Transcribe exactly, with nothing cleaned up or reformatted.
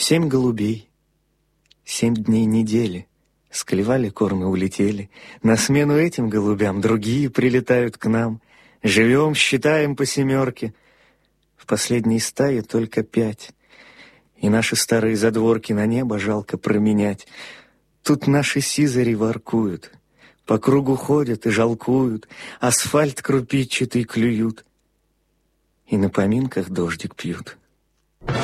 Семь голубей, семь дней недели склевали корм и улетели. На смену этим голубям другие прилетают к нам. Живем, считаем по семерке. В последней стае только пять. И наши старые задворки на небо жалко променять. Тут наши сизари воркуют, по кругу ходят и жалкуют, асфальт крупичатый клюют. И на поминках дождик пьют.